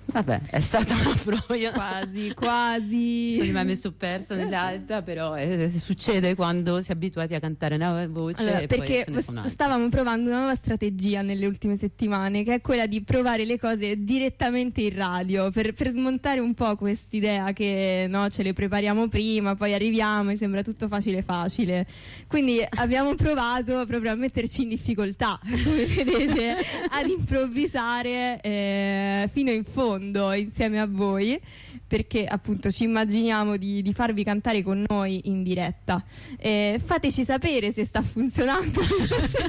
Vabbè, è stata una prova. Quasi. Mi ha messo persa nell'alta, però succede quando si è abituati a cantare una voce. Allora, e perché poi se ne fa un'altra. stavamo provando una nuova strategia nelle ultime settimane, che è quella di provare le cose direttamente in radio, per smontare un po' quest'idea che no, ce le prepariamo prima, poi arriviamo e sembra tutto facile facile. Quindi abbiamo provato proprio a metterci in difficoltà, come vedete, ad improvvisare fino in fondo insieme a voi, perché appunto ci immaginiamo di farvi cantare con noi in diretta. Fateci sapere se sta funzionando questa